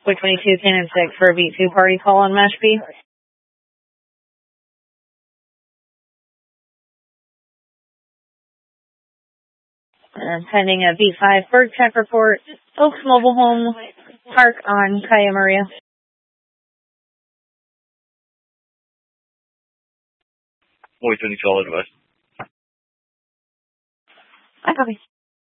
Boy 22, Cannon 6 for a beat 2 party call on Mashpee. Pending a B5 bird check report, Oaks Mobile Home Park on Calle Maria. Boy 22, all advice. I copy.